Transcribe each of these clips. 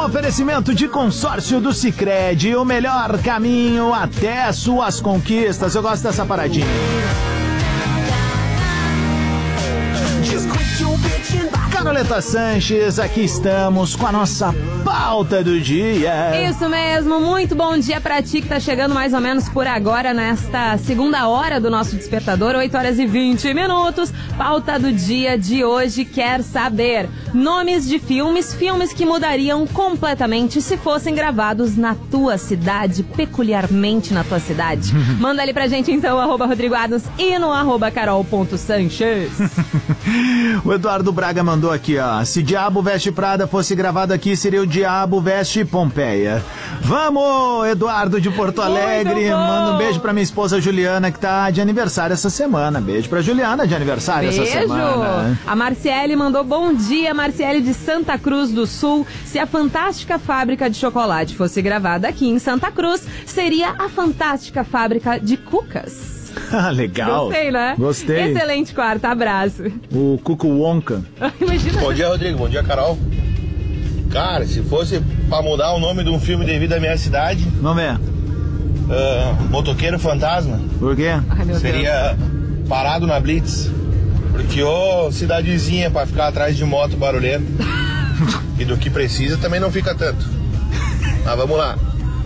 Oferecimento de consórcio do Sicredi, o melhor caminho até suas conquistas. Eu gosto dessa paradinha. Caroleta Sanches, aqui estamos com a nossa pauta do dia. Isso mesmo, muito bom dia pra ti que tá chegando mais ou menos por agora nesta segunda hora do nosso despertador, 8h20. Pauta do dia de hoje quer saber nomes de filmes que mudariam completamente se fossem gravados na tua cidade, peculiarmente na tua cidade. Manda ali pra gente então, @RodrigoAdams e no @carol.sanches. O Eduardo Braga mandou aqui, ó. Se Diabo Veste Prada fosse gravado aqui, seria o Diabo Veste Pompeia. Vamos, Eduardo de Porto Alegre. Manda um beijo pra minha esposa Juliana, que tá de aniversário essa semana. Beijo pra Juliana, de aniversário essa semana. A Marciele mandou bom dia, Marciele de Santa Cruz do Sul. Se a Fantástica Fábrica de Chocolate fosse gravada aqui em Santa Cruz, seria a Fantástica Fábrica de Cucas. Legal. Gostei, né? Gostei. Excelente quarto, abraço. O Cuco Wonka. Imagina. Bom dia, Rodrigo. Bom dia, Carol. Cara, se fosse pra mudar o nome de um filme devido à minha cidade... Vamos ver. Motoqueiro Fantasma. Por quê? Ai, meu Seria Deus. Parado na Blitz. Porque, cidadezinha pra ficar atrás de moto barulhento. E do que precisa também não fica tanto. Mas vamos lá.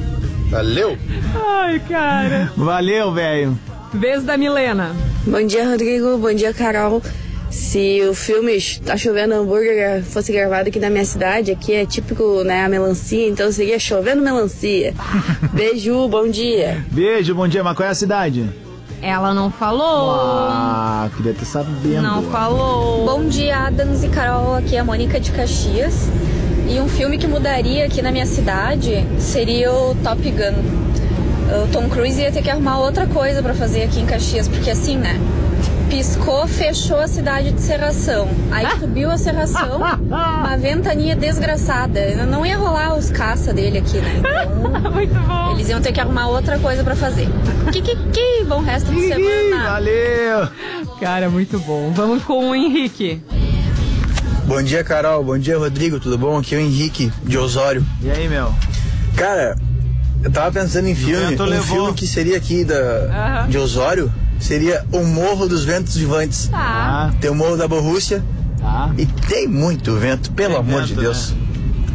Valeu! Ai, cara. Valeu, velho. Vez da Milena. Bom dia, Rodrigo. Bom dia, Carol. Se o filme Tá Chovendo Hambúrguer fosse gravado aqui na minha cidade, aqui é típico, né, a melancia, então seria Chovendo Melancia. Beijo, bom dia. Beijo, bom dia. Mas qual é a cidade? Ela não falou. Ah, queria ter sabendo. Não falou. Bom dia, Adams e Carol. Aqui é a Mônica de Caxias. E um filme que mudaria aqui na minha cidade seria o Top Gun. O Tom Cruise ia ter que arrumar outra coisa pra fazer aqui em Caxias, porque assim, né? Piscou, fechou a cidade de serração. Aí subiu a serração, uma ventania desgraçada. Não ia rolar os caça dele aqui, né? Então, muito bom. eles iam ter que arrumar outra coisa pra fazer. Bom resto de semana. Valeu. Cara, muito bom. Vamos com o Henrique. Bom dia, Carol. Bom dia, Rodrigo. Tudo bom? Aqui é o Henrique, de Osório. E aí, meu? Cara, eu tava pensando em filme. Filme que seria aqui de Osório seria o Morro dos Ventos Vivantes. Tá. Tem o Morro da Borrússia. Tá. E tem muito vento, pelo amor de Deus. Né?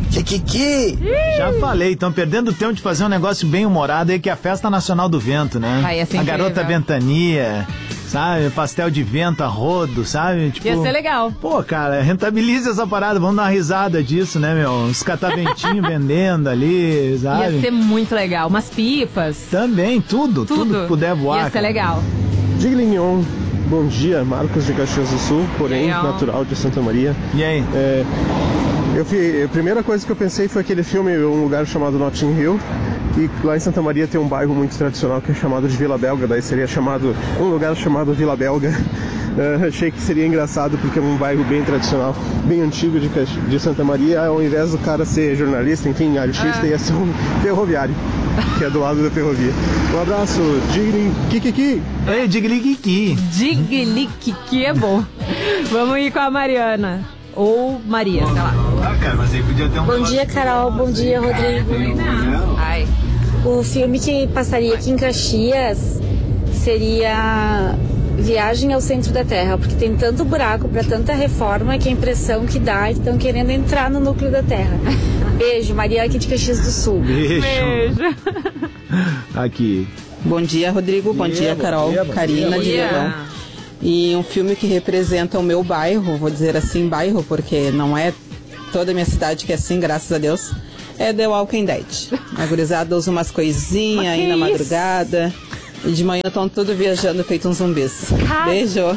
Já falei, estão perdendo tempo de fazer um negócio bem humorado aí, que é a Festa Nacional do Vento, né? Vai ser a incrível. Garota Ventania, sabe? Pastel de vento a rodo, sabe? Tipo, ia ser legal. Pô, cara, rentabiliza essa parada, vamos dar uma risada disso, né, meu? Uns cataventinhos vendendo ali, sabe? Ia ser muito legal. Umas pipas. Também, tudo que puder voar. Ia ser legal. Diglignon, bom dia, Marcos de Caxias do Sul, porém natural de Santa Maria. E aí? A primeira coisa que eu pensei foi aquele filme, um lugar chamado Notting Hill, e lá em Santa Maria tem um bairro muito tradicional que é chamado de Vila Belga, daí seria um lugar chamado Vila Belga. Achei que seria engraçado porque é um bairro bem tradicional, bem antigo de Santa Maria. Ao invés do cara ser jornalista, enfim, artista, ia ser um ferroviário, que é do lado da ferrovia. Um abraço, Digli-Kiki. Ei, Digli-Kiki. Digli-Kiki é bom. Vamos ir com a Mariana. Ou Maria, sei lá. Ah, cara, mas aí podia ter um... Bom dia, Carol. Bom dia, Rodrigo. Ai. O filme que passaria aqui em Caxias seria Viagem ao Centro da Terra, porque tem tanto buraco para tanta reforma que a impressão que dá é que estão querendo entrar no núcleo da Terra. Beijo, Maria aqui de Caxias do Sul. Beijo. Aqui. Bom dia, Rodrigo. Bom dia, Carol. Karina de Leão. E um filme que representa o meu bairro, vou dizer assim, bairro, porque não é toda a minha cidade que é assim, graças a Deus, é The Walking Dead. A gurizada usa umas coisinhas aí na madrugada. E de manhã estão tudo viajando feito uns zumbis. Beijo.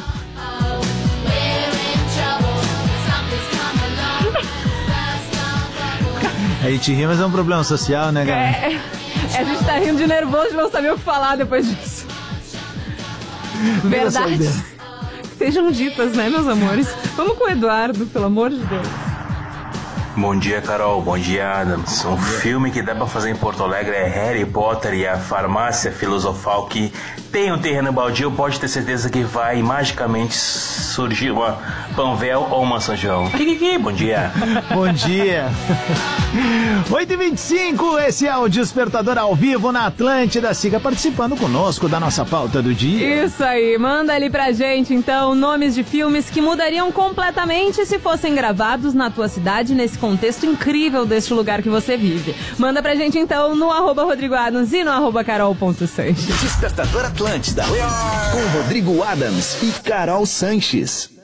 A gente ri, mas é um problema social, né, galera? A gente tá rindo de nervoso de não saber o que falar depois disso. Verdade. Sejam ditas, né, meus amores? Vamos com o Eduardo, pelo amor de Deus. Bom dia, Carol. Bom dia, Adams. Um filme que dá pra fazer em Porto Alegre é Harry Potter e a Farmácia Filosofal, que tem um terreno baldio, pode ter certeza que vai magicamente surgir uma Panvel ou uma São João. Bom dia. Bom dia. 8h25, esse é o Despertador ao vivo na Atlântida. Siga participando conosco da nossa pauta do dia. Isso aí, manda ali pra gente então nomes de filmes que mudariam completamente se fossem gravados na tua cidade, nesse contexto incrível deste lugar que você vive. Manda pra gente então no @Rodrigo Adams e no @Carol.Sanches. Despertador Atlântida com Rodrigo Adams e Carol Sanches.